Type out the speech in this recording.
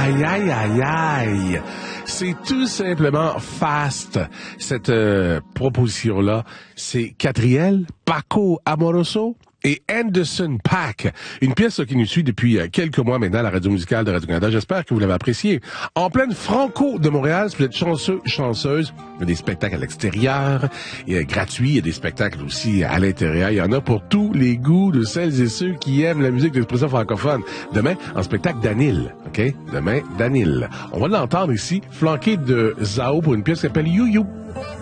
Aïe, aïe, aïe, aïe. C'est tout simplement fast, cette proposition-là. C'est Catriel, Paco Amoroso et Anderson .Paak. Une pièce qui nous suit depuis quelques mois maintenant à la radio musicale de Radio-Canada. J'espère que vous l'avez appréciée. En pleine Franco de Montréal, si vous êtes chanceux, chanceuse, il y a des spectacles à l'extérieur, gratuits, il y a des spectacles aussi à l'intérieur. Il y en a pour tous les goûts de celles et ceux qui aiment la musique d'expression francophone. Demain, en spectacle d'Anil, OK? Demain, d'Anil. On va l'entendre ici, flanqué de Zao pour une pièce qui s'appelle You You.